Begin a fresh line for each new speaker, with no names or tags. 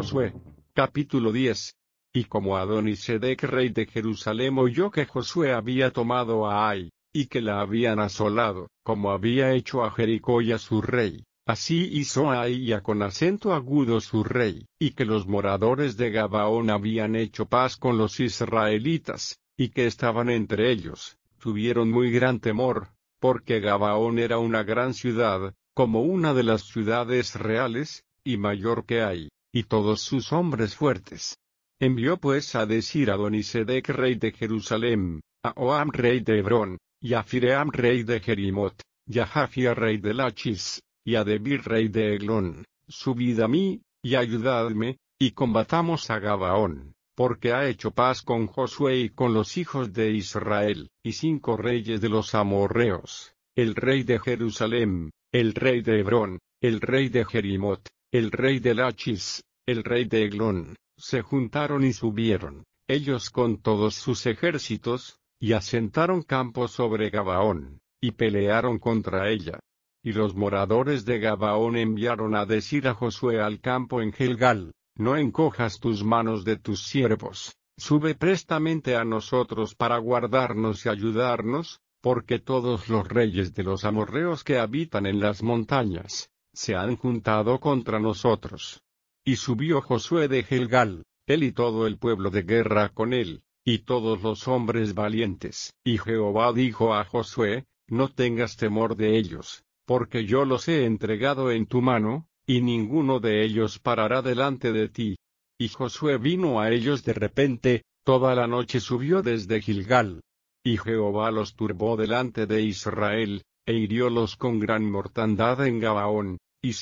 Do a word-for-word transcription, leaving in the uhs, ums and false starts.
Josué. Capítulo diez. Y como Adonisedec rey de Jerusalén oyó que Josué había tomado a Ai, y que la habían asolado, como había hecho a Jericó y a su rey, así hizo a Ai y a con acento agudo su rey, y que los moradores de Gabaón habían hecho paz con los israelitas, y que estaban entre ellos, tuvieron muy gran temor, porque Gabaón era una gran ciudad, como una de las ciudades reales, y mayor que Ai, y todos sus hombres fuertes. Envió pues a decir a Adonisedec rey de Jerusalén, a Oam rey de Hebrón, y a Fiream rey de Jerimot, y a Jafia rey de Lachis, y a Debir rey de Eglón, subid a mí, y ayudadme, y combatamos a Gabaón, porque ha hecho paz con Josué y con los hijos de Israel, y cinco reyes de los amorreos, el rey de Jerusalén, el rey de Hebrón, el rey de Jerimot, el rey de Lachis, el rey de Eglón, se juntaron y subieron, ellos con todos sus ejércitos, y asentaron campo sobre Gabaón, y pelearon contra ella. Y los moradores de Gabaón enviaron a decir a Josué al campo en Gilgal, no encojas tus manos de tus siervos, sube prestamente a nosotros para guardarnos y ayudarnos, porque todos los reyes de los amorreos que habitan en las montañas, se han juntado contra nosotros. Y subió Josué de Gilgal, él y todo el pueblo de guerra con él, y todos los hombres valientes. Y Jehová dijo a Josué, no tengas temor de ellos, porque yo los he entregado en tu mano, y ninguno de ellos parará delante de ti. Y Josué vino a ellos de repente, toda la noche subió desde Gilgal. Y Jehová los turbó delante de Israel, e hiriólos con gran mortandad en Gabaón,